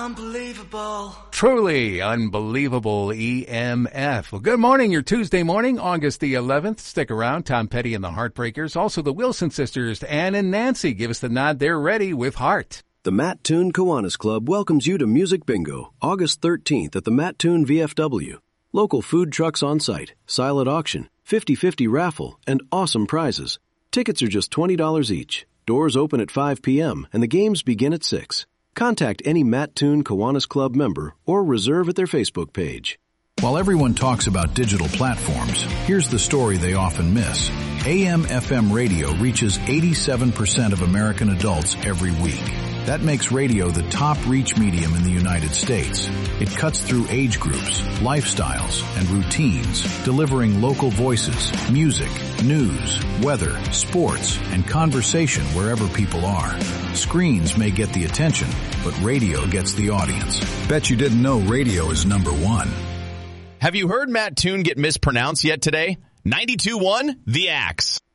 Unbelievable. Truly unbelievable EMF. Well, good morning, your Tuesday morning, August the 11th. Stick around. Tom Petty and the Heartbreakers. Also, the Wilson sisters, Ann and Nancy, give us the nod. They're ready with Heart. The Matt Toon Kiwanis Club welcomes you to Music Bingo, August 13th at the Matt Toon VFW. Local food trucks on site, silent auction, 50-50 raffle, and awesome prizes. Tickets are just $20 each. Doors open at 5 p.m. and the games begin at 6. Contact any Matt Toon Kiwanis Club member or reserve at their Facebook page. While everyone talks about digital platforms, here's the story they often miss. AM/FM radio reaches 87% of American adults every week. That makes radio the top reach medium in the United States. It cuts through age groups, lifestyles, and routines, delivering local voices, music, news, weather, sports, and conversation wherever people are. Screens may get the attention, but radio gets the audience. Bet you didn't know radio is number one. Have you heard Matt Toon get mispronounced yet today? 92.1 The Axe.